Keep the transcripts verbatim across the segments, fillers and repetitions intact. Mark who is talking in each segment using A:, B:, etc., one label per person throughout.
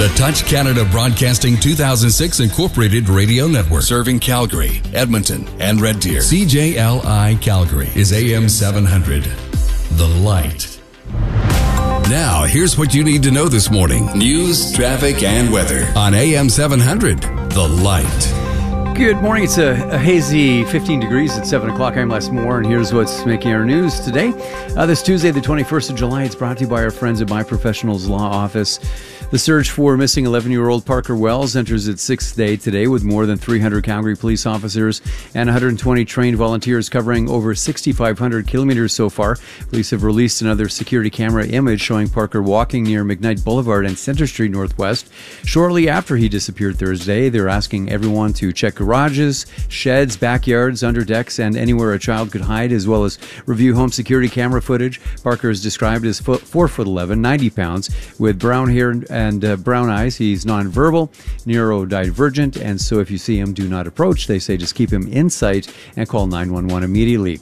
A: The Touch Canada Broadcasting two thousand six Incorporated Radio Network. Serving Calgary, Edmonton, and Red Deer. C J L I Calgary is A M seven hundred. The Light. Now, here's what you need to know this morning. News, traffic, and weather on A M seven hundred. The Light.
B: Good morning. It's a, a hazy fifteen degrees at seven o'clock. I'm Les Moore, and here's what's making our news today. Uh, this Tuesday, the twenty-first of July, it's brought to you by our friends at My Professionals Law Office. The search for missing eleven-year-old Parker Wells enters its sixth day today with more than three hundred Calgary police officers and one hundred twenty trained volunteers covering over six thousand five hundred kilometers so far. Police have released another security camera image showing Parker walking near McKnight Boulevard and Centre Street Northwest shortly after he disappeared Thursday. They're asking everyone to check garages, sheds, backyards, underdecks, and anywhere a child could hide, as well as review home security camera footage. Parker is described as four foot eleven, ninety pounds, with brown hair and uh, brown eyes. He's nonverbal, neurodivergent, and so if you see him, do not approach. They say just keep him in sight and call nine one one immediately.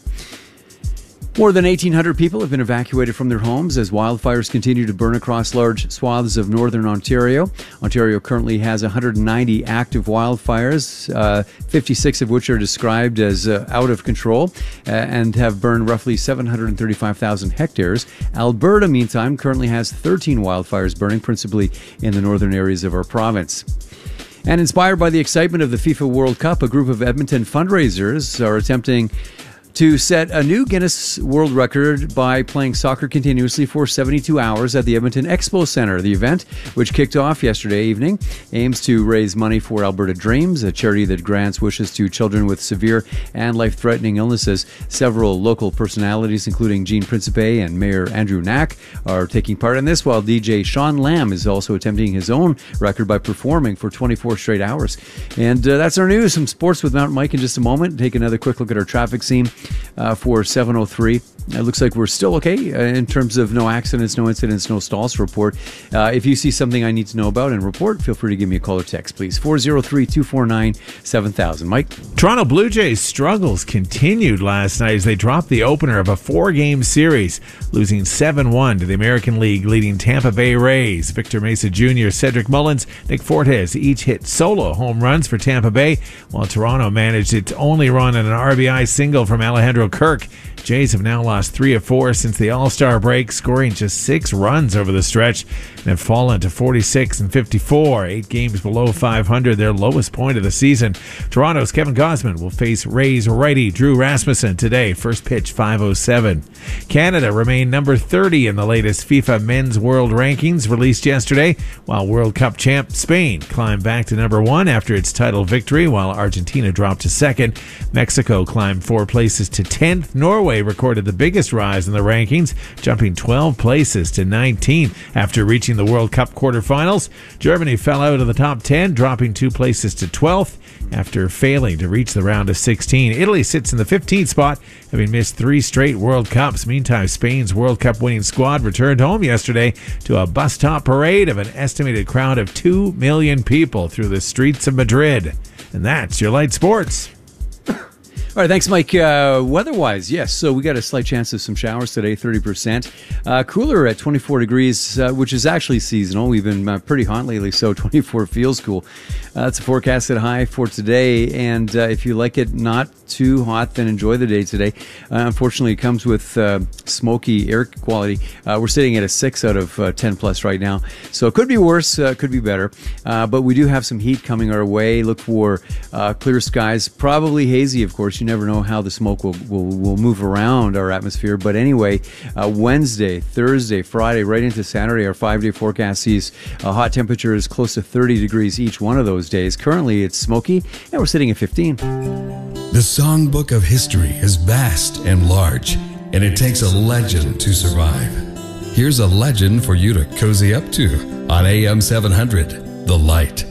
B: More than eighteen hundred people have been evacuated from their homes as wildfires continue to burn across large swaths of northern Ontario. Ontario currently has one hundred ninety active wildfires, uh, fifty-six of which are described as uh, out of control uh, and have burned roughly seven hundred thirty-five thousand hectares. Alberta, meantime, currently has thirteen wildfires burning, principally in the northern areas of our province. And inspired by the excitement of the FIFA World Cup, a group of Edmonton fundraisers are attempting to set a new Guinness World Record by playing soccer continuously for seventy-two hours at the Edmonton Expo Centre. The event, which kicked off yesterday evening, aims to raise money for Alberta Dreams, a charity that grants wishes to children with severe and life-threatening illnesses. Several local personalities, including Jean Principe and Mayor Andrew Knack, are taking part in this, while D J Sean Lamb is also attempting his own record by performing for twenty-four straight hours. And uh, that's our news. Some sports with Mountain Mike in just a moment. Take another quick look at our traffic scene. Uh, for seven oh three. It looks like we're still okay uh, in terms of no accidents, no incidents, no stalls to report. Uh, if you see something I need to know about and report, feel free to give me a call or text, please. four oh three, two four nine, seven thousand. Mike?
C: Toronto Blue Jays' struggles continued last night as they dropped the opener of a four-game series, losing seven one to the American League leading Tampa Bay Rays. Victor Mesa Junior, Cedric Mullins, Nick Fortes each hit solo home runs for Tampa Bay, while Toronto managed its only run on an R B I single from Alejandro Kirk. Jays have now lost three of four since the All-Star break, scoring just six runs over the stretch, and have fallen to forty-six and fifty-four, eight games below five hundred, their lowest point of the season. Toronto's Kevin Gausman will face Rays righty Drew Rasmussen today. First pitch five oh seven. Canada remained number thirty in the latest FIFA Men's World Rankings released yesterday, while World Cup champ Spain climbed back to number one after its title victory, while Argentina dropped to second. Mexico climbed four places to tenth. Norway recorded the biggest rise in the rankings, jumping twelve places to nineteenth after reaching the World Cup quarterfinals. Germany fell out of the top ten, dropping two places to twelfth after failing to reach the round of sixteen. Italy sits in the fifteenth spot, having missed three straight World Cups. Meantime, Spain's World Cup winning squad returned home yesterday to a bus-top parade of an estimated crowd of two million people through the streets of Madrid. And that's your Light Sports.
B: All right, thanks, Mike. Uh, weather-wise, yes, so we got a slight chance of some showers today, thirty percent. Uh, cooler at twenty-four degrees, uh, which is actually seasonal. We've been uh, pretty hot lately, so twenty-four feels cool. Uh, that's a forecasted high for today, and uh, if you like it not too hot, then enjoy the day today. Uh, unfortunately, it comes with uh, smoky air quality. Uh, we're sitting at a six out of uh, ten plus right now, so it could be worse, uh, could be better, uh, but we do have some heat coming our way. Look for uh, clear skies, probably hazy, of course. You never know how the smoke will, will, will move around our atmosphere. But anyway, uh, Wednesday, Thursday, Friday, right into Saturday, our five-day forecast sees uh, hot temperatures close to thirty degrees each one of those days. Currently, it's smoky, and we're sitting at fifteen.
A: The songbook of history is vast and large, and it takes a legend to survive. Here's a legend for you to cozy up to on A M seven hundred, The Light.